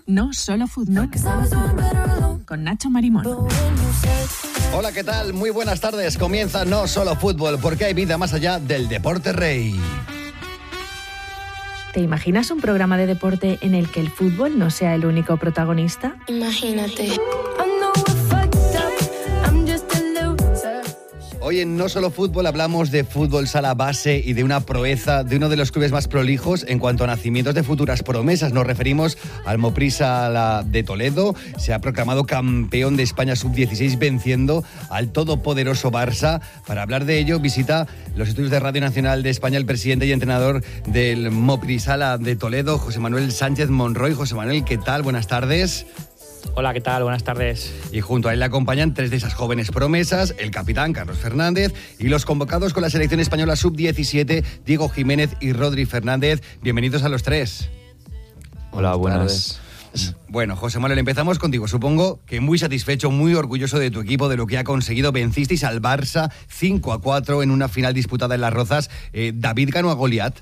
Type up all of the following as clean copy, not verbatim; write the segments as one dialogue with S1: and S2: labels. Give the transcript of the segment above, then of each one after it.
S1: No Solo Fútbol, con Nacho Marimón.
S2: Hola, ¿qué tal? Muy buenas tardes. Comienza No Solo Fútbol, porque hay vida más allá del deporte rey.
S3: ¿Te imaginas un programa de deporte en el que el fútbol no sea el único protagonista?
S4: Imagínate.
S2: Hoy en No Solo Fútbol hablamos de fútbol sala base y de una proeza de uno de los clubes más prolijos en cuanto a nacimientos de futuras promesas. Nos referimos al Moprisala de Toledo. Se ha proclamado campeón de España sub-16 venciendo al todopoderoso Barça. Para hablar de ello visita los estudios de Radio Nacional de España el presidente y entrenador del Moprisala de Toledo, José Manuel Sánchez Monroy. José Manuel, ¿qué tal? Buenas tardes.
S5: Hola, ¿qué tal? Buenas tardes.
S2: Y junto a él le acompañan tres de esas jóvenes promesas, el capitán Carlos Fernández y los convocados con la selección española sub-17, Diego Jiménez y Rodri Fernández. Bienvenidos a los tres.
S6: Hola, buenas.
S2: Bueno, José Manuel, empezamos contigo. Supongo que muy satisfecho, muy orgulloso de tu equipo, de lo que ha conseguido. Vencisteis al Barça 5-4 en una final disputada en Las Rozas. ¿David ganó a Goliat?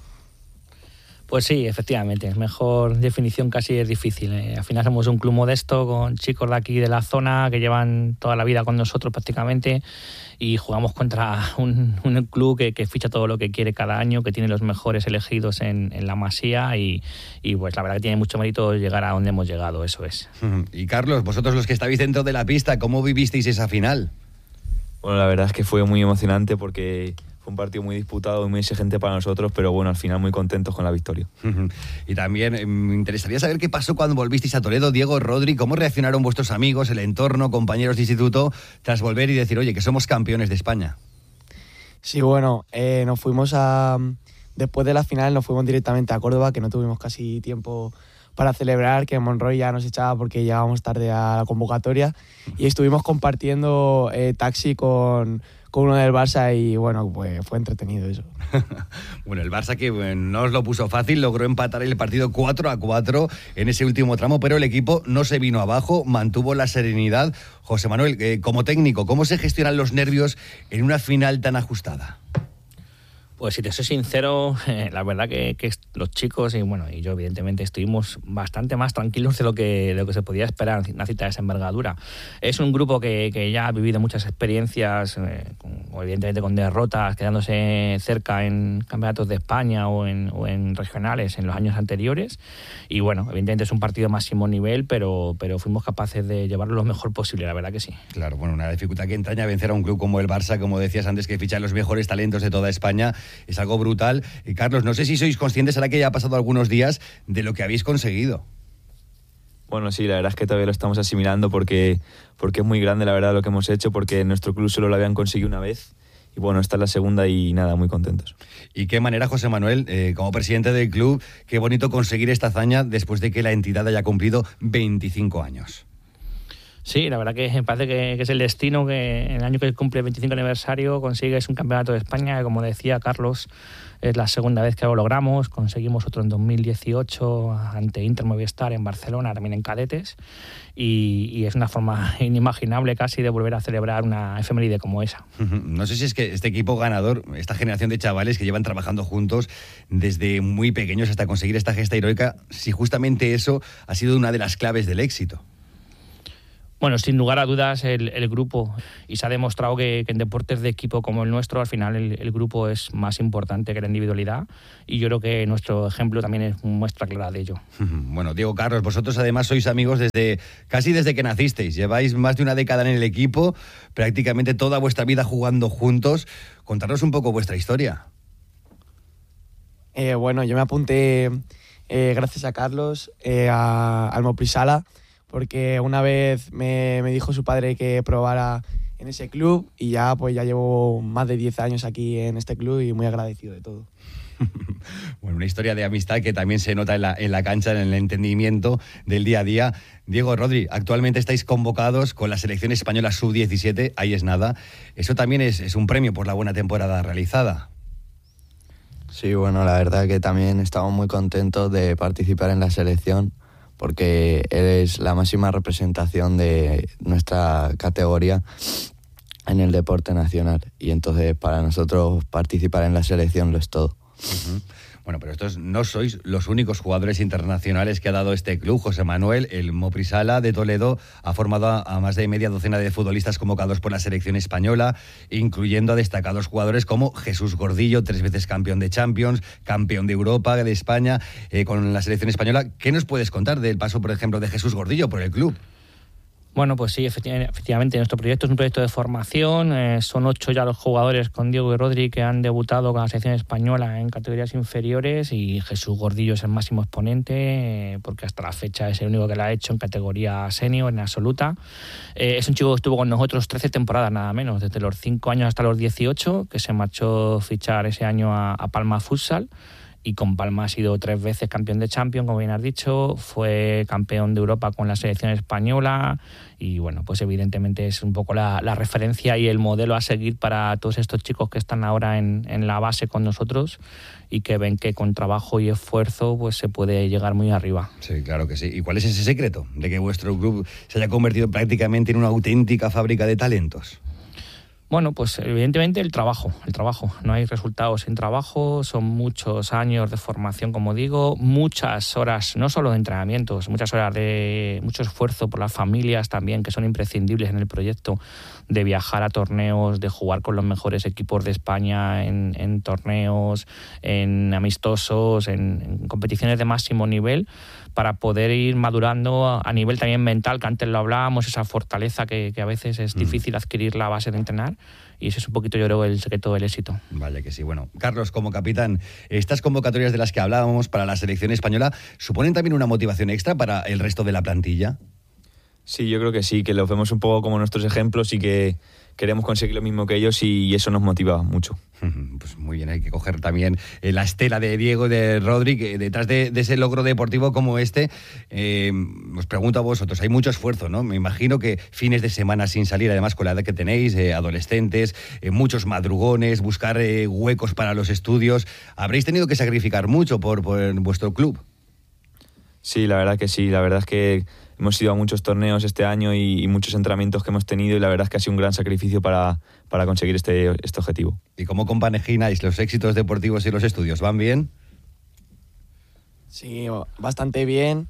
S5: Pues sí, efectivamente, mejor definición casi es difícil. Al final somos un club modesto con chicos de aquí de la zona que llevan toda la vida con nosotros prácticamente y jugamos contra un club que ficha todo lo que quiere cada año, que tiene los mejores elegidos en la Masía y pues la verdad que tiene mucho mérito llegar a donde hemos llegado, eso es.
S2: Y Carlos, vosotros los que estáis dentro de la pista, ¿cómo vivisteis esa final?
S6: Bueno, la verdad es que fue muy emocionante porque fue un partido muy disputado y muy exigente para nosotros, pero bueno, al final muy contentos con la victoria.
S2: Y también me interesaría saber qué pasó cuando volvisteis a Toledo, Diego, Rodri, cómo reaccionaron vuestros amigos, el entorno, compañeros de instituto, tras volver y decir, oye, que somos campeones de España.
S7: Sí, bueno, nos fuimos después de la final nos fuimos directamente a Córdoba, que no tuvimos casi tiempo para celebrar, que Monroy ya nos echaba porque llegábamos tarde a la convocatoria y estuvimos compartiendo taxi con uno del Barça y bueno, pues fue entretenido eso.
S2: Bueno, el Barça que no os lo puso fácil, logró empatar el partido 4-4 en ese último tramo, pero el equipo no se vino abajo, mantuvo la serenidad. José Manuel, como técnico, ¿cómo se gestionan los nervios en una final tan ajustada?
S5: Pues si te soy sincero, la verdad que los chicos y bueno y yo evidentemente estuvimos bastante más tranquilos de lo que se podía esperar en una cita de esa envergadura. Es un grupo que ya ha vivido muchas experiencias, evidentemente con derrotas, quedándose cerca en campeonatos de España o en regionales en los años anteriores. Y bueno, evidentemente es un partido de máximo nivel, pero fuimos capaces de llevarlo lo mejor posible, la verdad que sí.
S2: Claro, bueno, una dificultad que entraña vencer a un club como el Barça, como decías antes, que ficha los mejores talentos de toda España. Es algo brutal. Y Carlos, no sé si sois conscientes, ahora que ya ha pasado algunos días, de lo que habéis conseguido.
S6: Bueno, sí, la verdad es que todavía lo estamos asimilando porque es muy grande, la verdad, lo que hemos hecho, porque en nuestro club solo lo habían conseguido una vez. Y bueno, esta es la segunda y nada, muy contentos. Y qué manera, José Manuel, como presidente del club, qué bonito conseguir esta hazaña después de que la entidad haya cumplido 25 años.
S5: Sí, la verdad que me parece que es el destino, que en el año que cumple el 25 aniversario consigues un campeonato de España, que como decía Carlos, es la segunda vez que lo logramos. Conseguimos otro en 2018 ante Inter Movistar en Barcelona, también en cadetes, y es una forma inimaginable casi de volver a celebrar una efeméride como esa.
S2: No sé si es que este equipo ganador, esta generación de chavales que llevan trabajando juntos desde muy pequeños hasta conseguir esta gesta heroica, si justamente eso ha sido una de las claves del éxito.
S5: Bueno, sin lugar a dudas el grupo, y se ha demostrado que en deportes de equipo como el nuestro al final el grupo es más importante que la individualidad, y yo creo que nuestro ejemplo también es muestra clara de ello.
S2: Bueno, Diego, Carlos, vosotros además sois amigos casi desde que nacisteis, lleváis más de una década en el equipo, prácticamente toda vuestra vida jugando juntos. Contaros un poco vuestra historia.
S7: Bueno, yo me apunté gracias a Carlos al Moprisala, porque una vez me dijo su padre que probara en ese club y ya llevo más de 10 años aquí en este club y muy agradecido de todo.
S2: Bueno, una historia de amistad que también se nota en la cancha, en el entendimiento del día a día. Diego, Rodri, actualmente estáis convocados con la selección española sub-17, ahí es nada. Eso también es un premio por la buena temporada realizada.
S8: Sí, bueno, la verdad que también estamos muy contentos de participar en la selección, porque él es la máxima representación de nuestra categoría en el deporte nacional, y entonces para nosotros participar en la selección lo es todo.
S2: Bueno, pero estos no sois los únicos jugadores internacionales que ha dado este club. José Manuel, el Mopri Sala de Toledo, ha formado a más de media docena de futbolistas convocados por la selección española, incluyendo a destacados jugadores como Jesús Gordillo, 3 veces campeón de Champions, campeón de Europa, de España, con la selección española. ¿Qué nos puedes contar del paso, por ejemplo, de Jesús Gordillo por el club?
S5: Bueno, pues sí, efectivamente, nuestro proyecto es un proyecto de formación. Son 8 ya los jugadores con Diego y Rodri que han debutado con la selección española en categorías inferiores, y Jesús Gordillo es el máximo exponente, porque hasta la fecha es el único que la ha hecho en categoría senior, en absoluta. Es un chico que estuvo con nosotros 13 temporadas, nada menos, desde los 5 años hasta los 18, que se marchó a fichar ese año a Palma Futsal. Y con Palma ha sido 3 veces campeón de Champions, como bien has dicho, fue campeón de Europa con la selección española, y bueno, pues evidentemente es un poco la referencia y el modelo a seguir para todos estos chicos que están ahora en la base con nosotros y que ven que con trabajo y esfuerzo pues se puede llegar muy arriba.
S2: Sí, claro que sí. ¿Y cuál es ese secreto de que vuestro club se haya convertido prácticamente en una auténtica fábrica de talentos?
S5: Bueno, pues evidentemente el trabajo. No hay resultados sin trabajo, son muchos años de formación, como digo, muchas horas, no solo de entrenamientos, muchas horas de mucho esfuerzo por las familias también, que son imprescindibles en el proyecto, de viajar a torneos, de jugar con los mejores equipos de España en torneos, en amistosos, en competiciones de máximo nivel, para poder ir madurando a nivel también mental, que antes lo hablábamos, esa fortaleza que a veces es difícil adquirir a base de entrenar, y ese es un poquito, yo creo, el secreto del éxito.
S2: Vaya que sí. Bueno, Carlos, como capitán, estas convocatorias de las que hablábamos para la selección española, ¿suponen también una motivación extra para el resto de la plantilla?
S6: Sí, yo creo que sí, que los vemos un poco como nuestros ejemplos y que queremos conseguir lo mismo que ellos, y eso nos motiva mucho.
S2: Pues muy bien, hay que coger también la estela de Diego y de Rodri, que detrás de ese logro deportivo como este. Os pregunto a vosotros, hay mucho esfuerzo, ¿no? Me imagino que fines de semana sin salir, además con la edad que tenéis, adolescentes, muchos madrugones, buscar huecos para los estudios. Habréis tenido que sacrificar mucho por vuestro club.
S6: Sí, la verdad que sí. La verdad es que hemos ido a muchos torneos este año y muchos entrenamientos que hemos tenido, y la verdad es que ha sido un gran sacrificio para conseguir este objetivo. ¿Y cómo compagináis los éxitos deportivos y los estudios? ¿Van bien?
S7: Sí, bastante bien.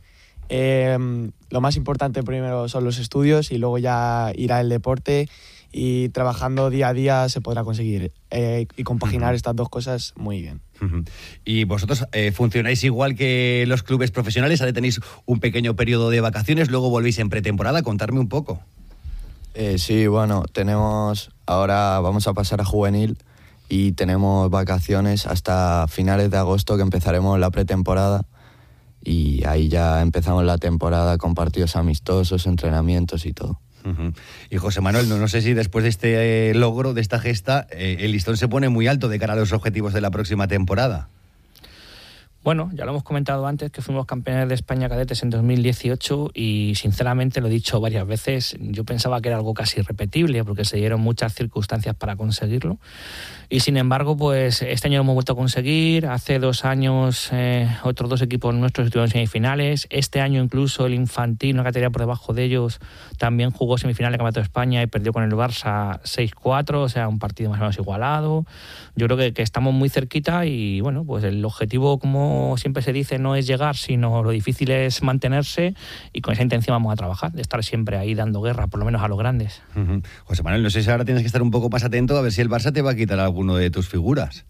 S7: Lo más importante primero son los estudios y luego ya ir al deporte, y trabajando día a día se podrá conseguir y compaginar estas dos cosas muy bien.
S2: ¿Y vosotros funcionáis igual que los clubes profesionales? ¿Ahora tenéis un pequeño periodo de vacaciones, luego volvéis en pretemporada? Contarme un poco.
S8: Sí, bueno, ahora vamos a pasar a juvenil y tenemos vacaciones hasta finales de agosto, que empezaremos la pretemporada, y ahí ya empezamos la temporada con partidos amistosos, entrenamientos y todo.
S2: Y José Manuel, no sé si después de este logro, de esta gesta, el listón se pone muy alto de cara a los objetivos de la próxima temporada.
S5: Bueno, ya lo hemos comentado antes, que fuimos campeones de España cadetes en 2018, y sinceramente lo he dicho varias veces, yo pensaba que era algo casi irrepetible porque se dieron muchas circunstancias para conseguirlo, y sin embargo pues este año lo hemos vuelto a conseguir. Hace 2 años otros 2 equipos nuestros estuvieron en semifinales, este año incluso el infantil, una categoría por debajo de ellos, también jugó semifinal de Campeonato de España y perdió con el Barça 6-4, o sea, un partido más o menos igualado. Yo creo que estamos muy cerquita, y bueno, pues el objetivo, como siempre se dice, no es llegar, sino lo difícil es mantenerse, y con esa intención vamos a trabajar, de estar siempre ahí dando guerra, por lo menos a los grandes.
S2: José Manuel, no sé si ahora tienes que estar un poco más atento a ver si el Barça te va a quitar alguno de tus figuras.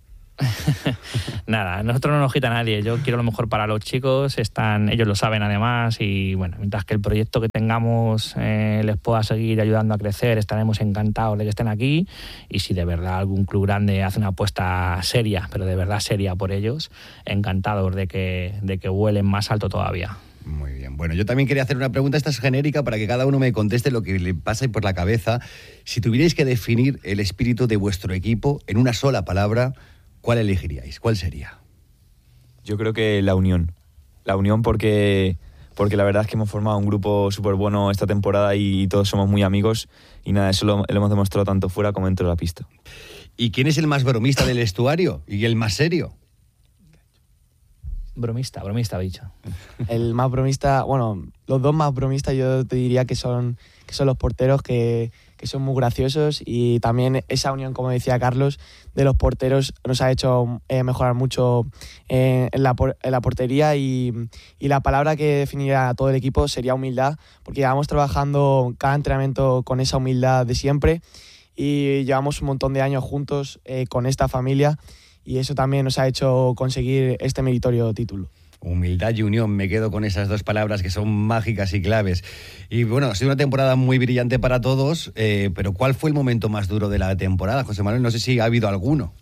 S5: Nada, a nosotros no nos quita nadie. Yo quiero lo mejor para los chicos, ellos lo saben además, y bueno, mientras que el proyecto que tengamos les pueda seguir ayudando a crecer, estaremos encantados de que estén aquí, y si de verdad algún club grande hace una apuesta seria, pero de verdad seria por ellos, encantados de que vuelen más alto todavía.
S2: Muy bien. Bueno, yo también quería hacer una pregunta, esta es genérica, para que cada uno me conteste lo que le pasa por la cabeza. Si tuvierais que definir el espíritu de vuestro equipo en una sola palabra, ¿cuál elegiríais? ¿Cuál sería?
S6: Yo creo que la unión. La unión porque la verdad es que hemos formado un grupo súper bueno esta temporada y todos somos muy amigos, y nada, eso lo hemos demostrado tanto fuera como dentro de la pista.
S2: ¿Y quién es el más bromista del vestuario y el más serio?
S5: Bromista, ha dicho.
S7: El más bromista, bueno, los 2 más bromistas yo te diría que son los porteros, que que son muy graciosos, y también esa unión, como decía Carlos, de los porteros nos ha hecho mejorar mucho en la portería, y la palabra que definiría a todo el equipo sería humildad, porque llevamos trabajando cada entrenamiento con esa humildad de siempre y llevamos un montón de años juntos con esta familia, y eso también nos ha hecho conseguir este meritorio título.
S2: Humildad y unión, me quedo con esas dos palabras que son mágicas y claves. Y bueno, ha sido una temporada muy brillante para todos, pero ¿cuál fue el momento más duro de la temporada, José Manuel? No sé si ha habido alguno.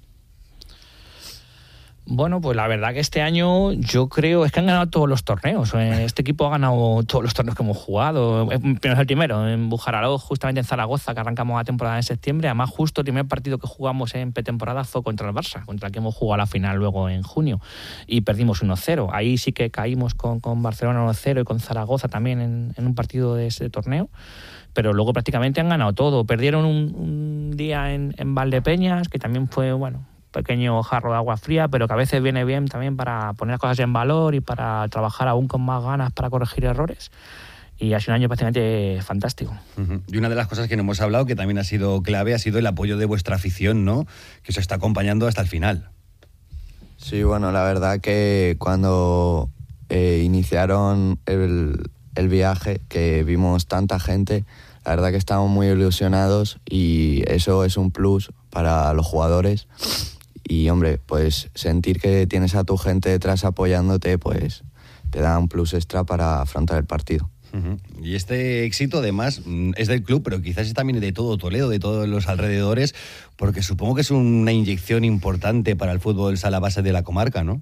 S5: Bueno, pues la verdad que este año yo creo es que han ganado todos los torneos. Este equipo ha ganado todos los torneos que hemos jugado. Es el primero, en Bujaraloz, justamente en Zaragoza, que arrancamos la temporada en septiembre. Además, justo el primer partido que jugamos en pretemporada fue contra el Barça, contra el que hemos jugado la final luego en junio. Y perdimos 1-0. Ahí sí que caímos con Barcelona 1-0 y con Zaragoza también en un partido de ese torneo. Pero luego prácticamente han ganado todo. Perdieron un día en Valdepeñas, que también fue, bueno, pequeño jarro de agua fría, pero que a veces viene bien también para poner las cosas en valor y para trabajar aún con más ganas para corregir errores. Y ha sido un año prácticamente fantástico. Uh-huh.
S2: Y una de las cosas que no hemos hablado, que también ha sido clave, ha sido el apoyo de vuestra afición, ¿no? Que os está acompañando hasta el final.
S8: Sí, bueno, la verdad que cuando iniciaron el viaje, que vimos tanta gente, la verdad que estamos muy ilusionados, y eso es un plus para los jugadores. Y, hombre, pues sentir que tienes a tu gente detrás apoyándote, pues te da un plus extra para afrontar el partido.
S2: Uh-huh. Y este éxito, además, es del club, pero quizás es también de todo Toledo, de todos los alrededores, porque supongo que es una inyección importante para el fútbol sala base de la comarca, ¿no?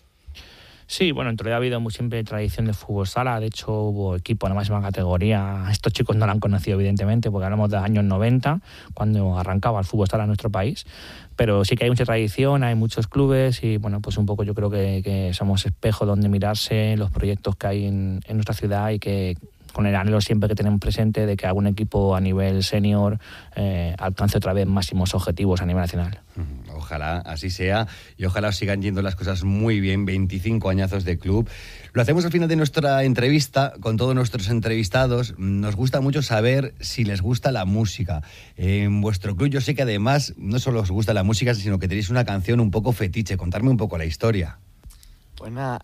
S5: Sí, bueno, en Toledo ha habido siempre tradición de fútbol sala. De hecho, hubo equipo en la máxima categoría. Estos chicos no lo han conocido, evidentemente, porque hablamos de los años 90, cuando arrancaba el fútbol sala en nuestro país. Pero sí que hay mucha tradición, hay muchos clubes, y bueno, pues un poco yo creo que somos espejo donde mirarse los proyectos que hay en nuestra ciudad, y que con el anhelo siempre que tenemos presente de que algún equipo a nivel senior alcance otra vez máximos objetivos a nivel nacional.
S2: Ojalá así sea, y ojalá os sigan yendo las cosas muy bien. 25 añazos de club. Lo hacemos al final de nuestra entrevista con todos nuestros entrevistados. Nos gusta mucho saber si les gusta la música. En vuestro club yo sé que además no solo os gusta la música, sino que tenéis una canción un poco fetiche. Contarme un poco la historia.
S7: Pues nada,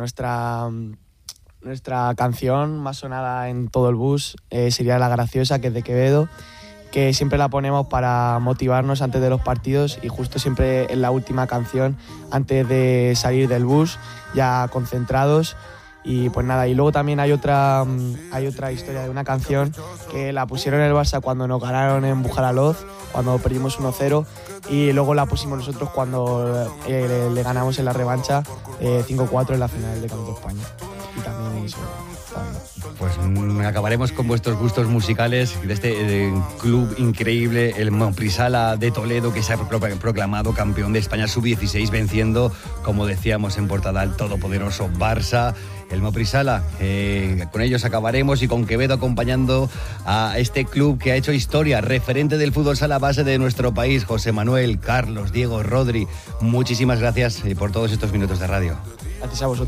S7: nuestra canción más sonada en todo el bus sería La Graciosa, que es de Quevedo, que siempre la ponemos para motivarnos antes de los partidos, y justo siempre en la última canción antes de salir del bus, ya concentrados. Y pues nada, y luego también hay otra historia de una canción que la pusieron en el Barça cuando nos ganaron en Bujaraloz, cuando perdimos 1-0, y luego la pusimos nosotros cuando le ganamos en la revancha 5-4 en la final de Campeonato de España. Y también eso.
S2: Pues acabaremos con vuestros gustos musicales de este club increíble, el Moprisala de Toledo, que se ha proclamado campeón de España sub-16, venciendo, como decíamos en portada, al todopoderoso Barça. El Moprisala, con ellos acabaremos, y con Quevedo acompañando a este club que ha hecho historia, referente del fútbol sala base de nuestro país. José Manuel, Carlos, Diego, Rodri, muchísimas gracias por todos estos minutos de radio.
S7: Gracias a vosotros.